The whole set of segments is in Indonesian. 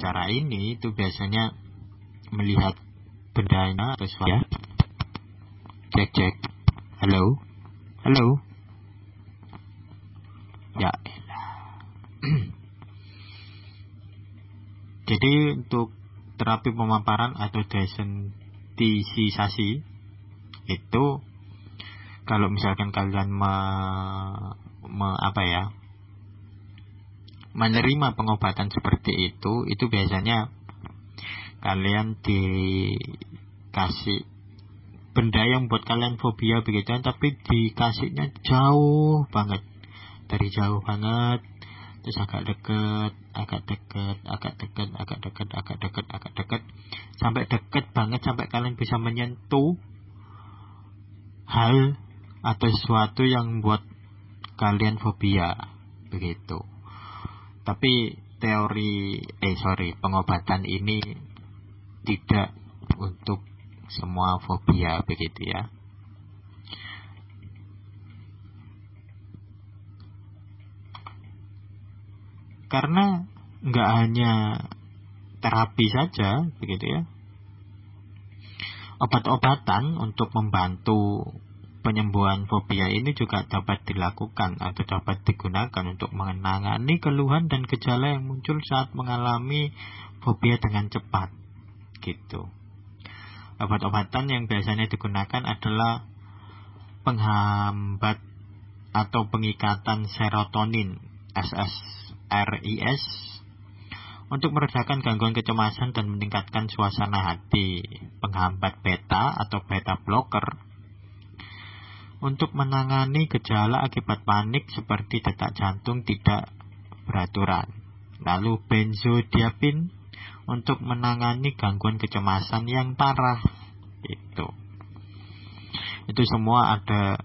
cara ini itu biasanya melihat bendanya atau suara. Cek. Halo. Ya elah. Jadi untuk terapi pemaparan atau desensitisasi itu, kalau misalkan kalian menerima pengobatan seperti itu biasanya kalian dikasih benda yang buat kalian fobia begitu, tapi dikasihnya jauh banget, dari jauh banget, terus agak dekat, sampai dekat banget, sampai kalian bisa menyentuh hal atau sesuatu yang buat kalian fobia begitu. Tapi pengobatan ini tidak untuk semua fobia begitu ya. Karena nggak hanya terapi saja begitu ya, obat-obatan untuk membantu penyembuhan fobia ini juga dapat dilakukan atau dapat digunakan untuk menangani keluhan dan gejala yang muncul saat mengalami fobia dengan cepat gitu. Obat-obatan yang biasanya digunakan adalah penghambat atau pengikatan serotonin SSRIs untuk meredakan gangguan kecemasan dan meningkatkan suasana hati, penghambat beta atau beta blocker untuk menangani gejala akibat panik seperti detak jantung tidak beraturan, lalu benzodiazepin untuk menangani gangguan kecemasan yang parah. Itu semua ada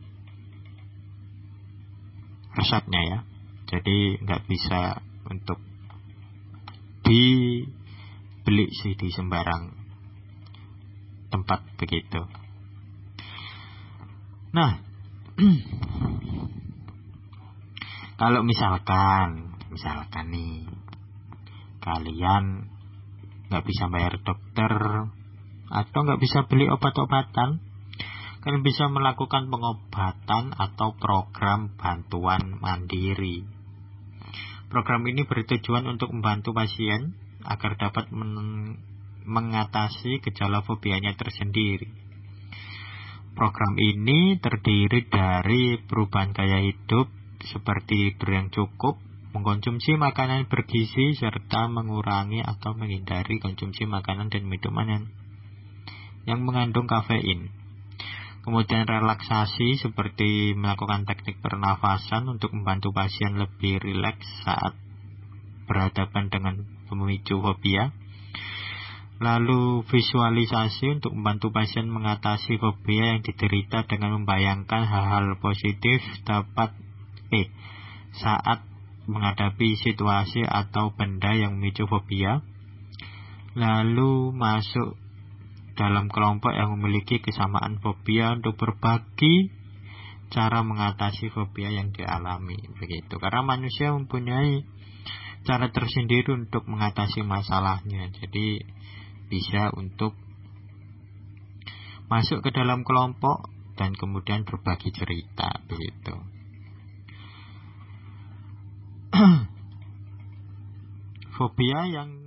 resepnya ya. Jadi nggak bisa untuk dibeli di sembarang tempat begitu. Nah, kalau misalkan nih kalian nggak bisa bayar dokter atau nggak bisa beli obat-obatan, kalian bisa melakukan pengobatan atau program bantuan mandiri. Program ini bertujuan untuk membantu pasien agar dapat mengatasi gejala fobianya tersendiri. Program ini terdiri dari perubahan gaya hidup seperti tidur yang cukup, mengkonsumsi makanan bergizi, serta mengurangi atau menghindari konsumsi makanan dan minuman yang mengandung kafein. Kemudian relaksasi seperti melakukan teknik pernafasan untuk membantu pasien lebih rileks saat berhadapan dengan pemicu fobia. Lalu visualisasi untuk membantu pasien mengatasi fobia yang diderita dengan membayangkan hal-hal positif saat menghadapi situasi atau benda yang memicu fobia. Lalu masuk dalam kelompok yang memiliki kesamaan fobia untuk berbagi cara mengatasi fobia yang dialami begitu. Karena manusia mempunyai cara tersendiri untuk mengatasi masalahnya. Jadi bisa untuk masuk ke dalam kelompok dan kemudian berbagi cerita begitu. Fobia yang